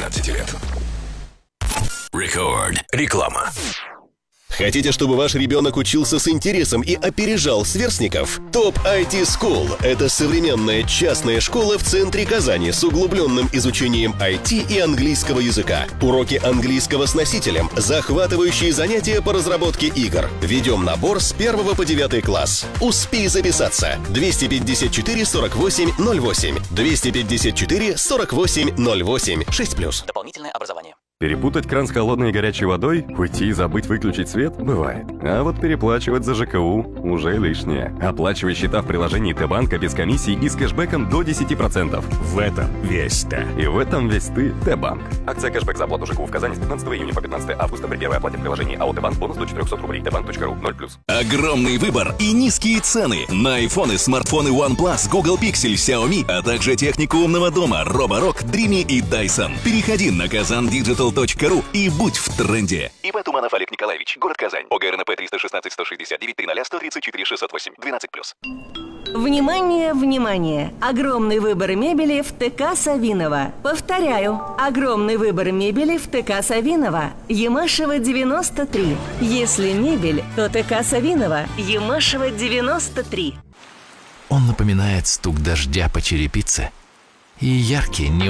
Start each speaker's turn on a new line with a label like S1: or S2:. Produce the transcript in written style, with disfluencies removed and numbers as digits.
S1: 12 лет. Record. Реклама.
S2: Хотите, чтобы ваш ребенок учился с интересом и опережал сверстников? Top IT School – это современная частная школа в центре Казани с углубленным изучением IT и английского языка. Уроки английского с носителем, захватывающие занятия по разработке игр. Ведем набор с 1 по 9 класс. Успей записаться. 254 48 08. 254 48 08. 6+.
S3: Дополнительное образование.
S4: Перепутать кран с холодной и горячей водой, уйти и забыть выключить свет – бывает. А вот переплачивать за ЖКУ уже лишнее. Оплачивай счета в приложении Т-банка без комиссий и с кэшбэком до 10%.
S5: В этом весь ты.
S4: И в этом весь ты Т-банк. Акция кэшбэк за оплату ЖКУ в Казани с 15 июня по 15 августа при первой оплате в приложении АО Т-банк бонус до 400 рублей. Тбанк.ру 0+.
S1: Огромный выбор и низкие цены на айфоны, смартфоны OnePlus, Google Pixel, Xiaomi, а также технику умного дома Roborock, Dreamy и Dyson. Переходи на kazandigital.ru и будь в тренде.
S3: ИП Туманов Олег Николаевич, город Казань. ОГРНП 316 169 300 134 608 12+.
S6: Внимание, внимание! Огромный выбор мебели в ТК Савинова. Повторяю, огромный выбор мебели в ТК Савинова. Ямашева 93. Если мебель, то ТК Савинова. Ямашева 93.
S7: Он напоминает стук дождя по черепице и яркие